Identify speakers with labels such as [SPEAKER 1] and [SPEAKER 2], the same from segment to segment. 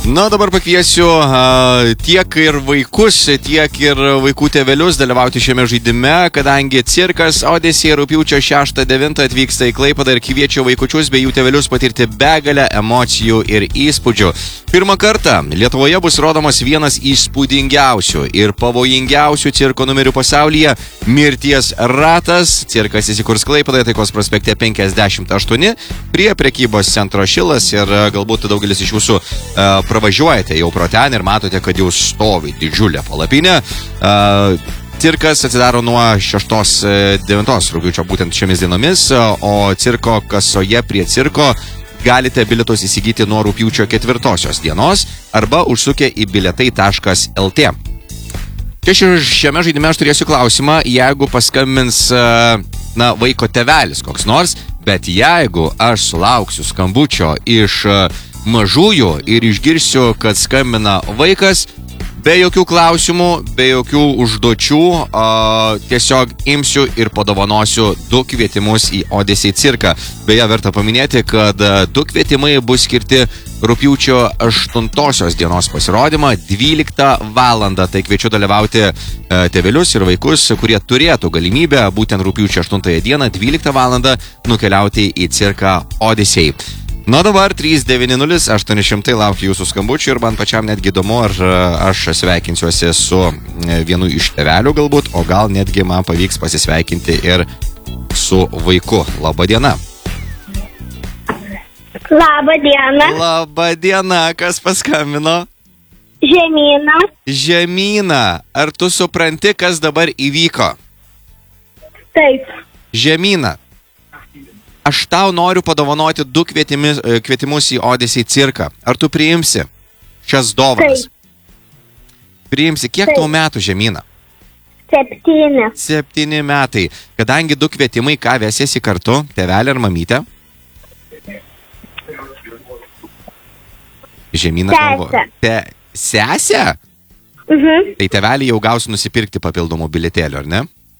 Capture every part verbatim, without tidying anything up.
[SPEAKER 1] Na, dabar pakviesiu uh, tiek ir vaikus, tiek ir vaikų tėvelius dalyvauti šiame žaidime, kadangi cirkas Odisėja rugpjūčio šeštą devintą atvyksta į Klaipėdą ir kviečia vaikučius bei jų tėvelius patirti begalę emocijų ir įspūdžių. Pirmą kartą Lietuvoje bus rodomas vienas įspūdingiausių ir pavojingiausių cirko numerių pasaulyje – Mirties ratas. Cirkas įsikurs Klaipėdoje, Taikos prospekte penkiasdešimt aštuoni, prie prekybos centro Šilas, ir galbūt daugelis iš jūsų uh, pravažiuojate jau pro ten ir matote, kad jau stovi didžiulė palapinė. Uh, cirkas atsidaro nuo šeštos devintos rugpjūčio būtent šiomis dienomis, o cirko kasoje prie cirko galite bilietus įsigyti nuo rugpjūčio ketvirtosios dienos arba užsukę į bilietai taškas el tė. Čia šiame žaidime aš turėsiu klausimą, jeigu paskambins na, vaiko tėvelis koks nors, bet jeigu aš sulauksiu skambučio iš mažųjų ir išgirsiu, kad skambina vaikas, be jokių klausimų, be jokių užduočių, a, tiesiog imsiu ir padovanosiu du kvietimus į Odisėja cirką. Beje, verta paminėti, kad du kvietimai bus skirti rugpjūčio aštuntosios dienos pasirodymą dvyliktą valandą. Tai kviečiu dalyvauti tėvelius ir vaikus, kurie turėtų galimybę būtent rugpjūčio aštuntąją dieną dvyliktą valandą nukeliauti į cirką Odisėja. Na dabar trys devyni nulis aštuoni šimtai laukia jūsų skambučių ir man pačiam netgi įdomu, ar aš sveikinsiuosi su vienu iš tėvelių galbūt, o gal netgi man pavyks pasisveikinti ir su vaiku. Labą dieną.
[SPEAKER 2] Labą dieną.
[SPEAKER 1] Labą dieną, kas paskambino?
[SPEAKER 2] Žemyna.
[SPEAKER 1] Žemyna, ar tu supranti, kas dabar įvyko?
[SPEAKER 2] Taip.
[SPEAKER 1] Žemyna. Aš tau noriu padovanoti du kvietimis, kvietimus į Odisėja cirką. Ar tu priimsi šias dovanas?
[SPEAKER 2] Taip.
[SPEAKER 1] Priimsi. Kiek
[SPEAKER 2] Taip.
[SPEAKER 1] tau metų, Žemyna?
[SPEAKER 2] Septyni.
[SPEAKER 1] Septyni metai. Kadangi du kvietimai, ką vesiesi kartu, tėvelė ar mamytė? Žemyna galvoja. Te... Sesė?
[SPEAKER 2] Mhm.
[SPEAKER 1] Tai tėvelį jau gausi nusipirkti papildomų bilietėlių, ar ne?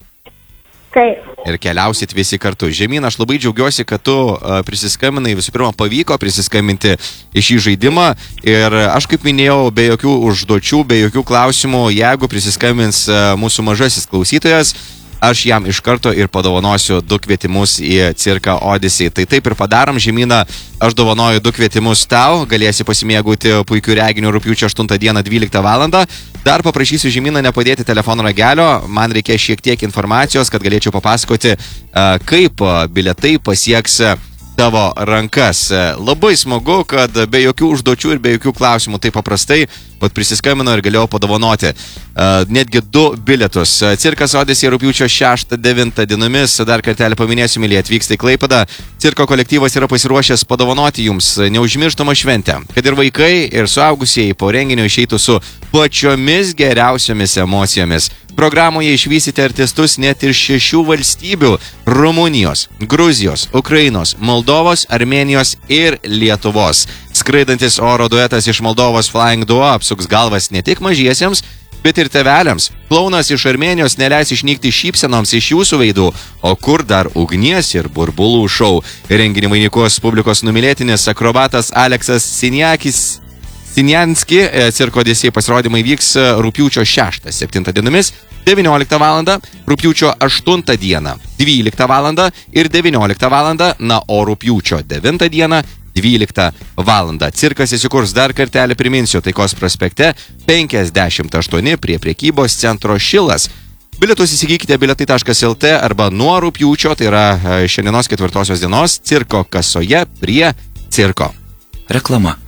[SPEAKER 2] Taip.
[SPEAKER 1] Ir keliausit visi kartu. Žemyna, aš labai džiaugiuosi, kad tu uh, prisiskambinai, visų pirma, pavyko prisiskambinti į šį žaidimą. Ir aš, kaip minėjau, be jokių užduočių, be jokių klausimų, jeigu prisiskambins uh, mūsų mažasis klausytojas, aš jam iš karto ir padovanosiu du kvietimus į cirką Odisėja. Tai taip ir padarom, Žemyna, aš dovanoju du kvietimus tau, galėsi pasimėgauti puikių reginių rugpjūčio aštuntą dieną dvyliktą valandą. Dar paprašysiu Žemyną nepadėti telefono ragelio, man reikia šiek tiek informacijos, kad galėčiau papasakoti, kaip bilietai pasieks tavo rankas. Labai smagu, kad be jokių užduočių ir be jokių klausimų taip paprastai pat prisiskambino ir galėjau padovanoti uh, netgi du bilietus. Cirkas Odisėja rugpjūčio šeštą devintą dienomis, dar kartelį paminėsiu, mylė, atvyksta į Klaipėdą. Cirko kolektyvas yra pasiruošęs padovanoti jums neužmirštamą šventę, kad ir vaikai, ir suaugusieji po renginio išeitų su pačiomis geriausiomis emocijomis. Programoje išvysite artistus net ir šešių valstybių – Rumunijos, Gruzijos, Ukrainos, Moldovos, Armėnijos ir Lietuvos. Skraidantis oro duetas iš Moldovos Flying Duo apsuks galvas ne tik mažiesiems, bet ir tėveliams. Klounas iš Armėnijos neleis išnykti šypsenoms iš jūsų veidų, o kur dar ugnies ir burbulų šou. Renginį vainikuos publikos numylėtinis akrobatas Aleksas Siniakis. Sinianski, cirko Odisėja pasirodymai vyks rugpjūčio šeštą septintą dienomis devynioliktą valandą, rugpjūčio aštuntą dieną dvyliktą valandą ir devynioliktą valandą, na, o rugpjūčio devintą dieną dvyliktą valandą. Cirkas įsikurs, dar kartelį priminsiu, Taikos prospekte penkiasdešimt aštuoni prie prekybos centro Šilas. Bilietus įsigykite bilietai taškas el tė arba nuo rugpjūčio, tai yra šiandienos ketvirtosios dienos, cirko kasoje prie cirko.
[SPEAKER 3] Reklama.